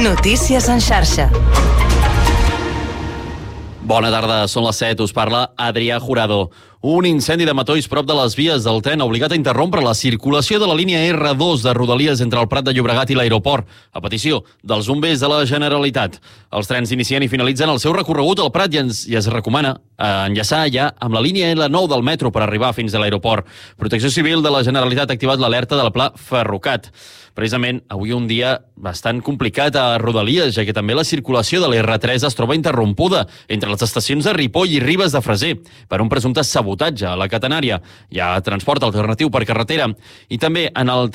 Notícies en xarxa. Bona tarda, són les 7, us parla Adrià Jurado. Un incendi de matolls prop de les vies del tren ha obligat a interrompre la circulació de la línia R2 de Rodalies entre el Prat de Llobregat i l'aeroport, a petició dels bombers de la Generalitat. Els trens inicien i finalitzen el seu recorregut al Prat i es recomana enllaçar ja amb la línia L9 del metro per arribar fins a l'aeroport. Protecció Civil de la Generalitat ha activat l'alerta del Pla Ferrocat. Precisament, avui un dia bastant complicat a Rodalies, ja que també la circulació de l'R3 es troba interrompuda entre les estacions de Ripoll i Ribes de Freser per un presumpte sabotatge a la catenària. Hi ha transport alternatiu per carretera i també en el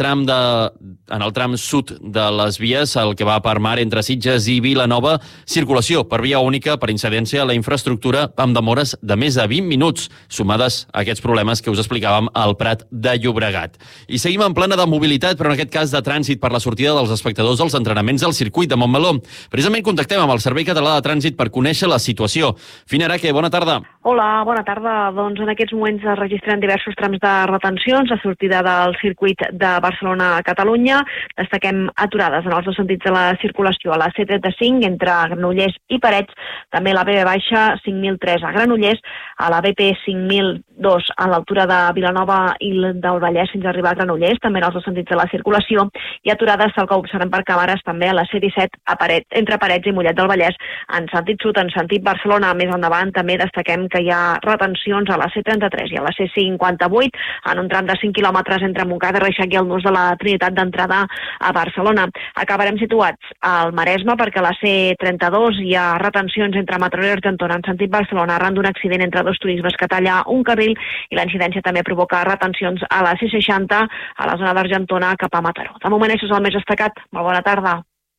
tram sud de les vies, el que va per mar entre Sitges i Vilanova, circulació per via única per incidència a la infraestructura amb demores de més de 20 minuts, sumades a aquests problemes que us explicàvem al Prat de Llobregat. I seguim en plana de mobilitat, però en aquest cas de trànsit per la sortida dels espectadors dels entrenaments del circuit de Montmeló. Precisament contactem amb el Servei Català de Trànsit per conèixer la situació. Fina Araque, bona tarda. Hola, bona tarda. Doncs en aquests moments es registren diversos trams de retencions a sortida del circuit de Barcelona a Catalunya. Destaquem aturades en els dos sentits de la circulació a la C35 entre Granollers i Parets, també la BB baixa 5003 a Granollers, a la BP 5002 a l'altura de Vilanova i del Vallès fins a arribar a Granollers, també en els dos sentits de la circulació, i aturades, tal que observem per càmeres, també a la C17 entre Parets i Mollet del Vallès en sentit sud, en sentit Barcelona. Més endavant també destaquem que hi ha retencions a la C33 i a la C58 en un tram de 5 quilòmetres entre Montcada, Reixac i el nus de la Trinitat d'entrada a Barcelona. Acabarem situats al Maresme perquè a la C32 hi ha retencions entre Mataró i Argentona en sentit Barcelona arran d'un accident entre dos turismes que talla un carril, i la incidència també provoca retencions a la C60 a la zona d'Argentona cap a Mataró. De moment això és el més destacat. Molt bona tarda.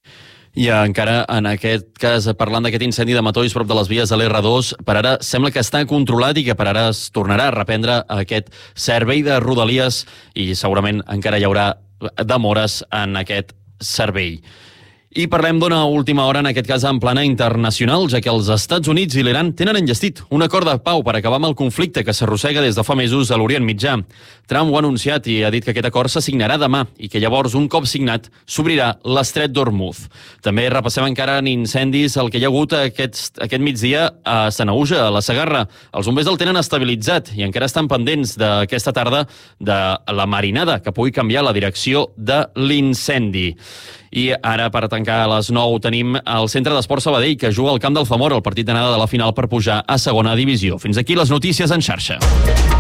I encara en aquest cas, parlant d'aquest incendi de matolls prop de les vies de l'R2, per ara sembla que està controlat i que per ara es tornarà a reprendre aquest servei de Rodalies i segurament encara hi haurà demores en aquest servei. I parlem d'una última hora, en aquest cas en plana internacional, ja que els Estats Units i l'Iran tenen enllestit un acord de pau per acabar amb el conflicte que s'arrossega des de fa mesos a l'Orient Mitjà. Trump ho ha anunciat i ha dit que aquest acord se signarà demà i que llavors, un cop signat, s'obrirà l'estret d'Hormuz. També repassem encara en incendis el que hi ha hagut aquest migdia a Sanaüja, a la Segarra. Els bombers el tenen estabilitzat i encara estan pendents d'aquesta tarda de la marinada que pugui canviar la direcció de l'incendi. I ara, per tancar a les 9, tenim el Centre d'Esport Sabadell, que juga al camp del Zamora el partit d'anada de la final per pujar a segona divisió. Fins aquí les notícies en xarxa.